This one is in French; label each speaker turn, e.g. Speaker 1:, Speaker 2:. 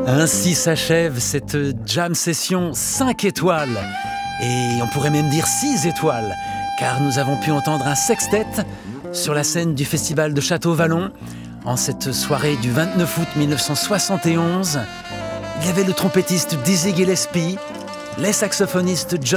Speaker 1: Ainsi s'achève cette jam session 5 étoiles. Et on pourrait même dire 6 étoiles, car nous avons pu entendre un sextet sur la scène du festival de Château-Vallon. En cette soirée du 29 août 1971, il y avait le trompettiste Dizzy Gillespie, les saxophonistes John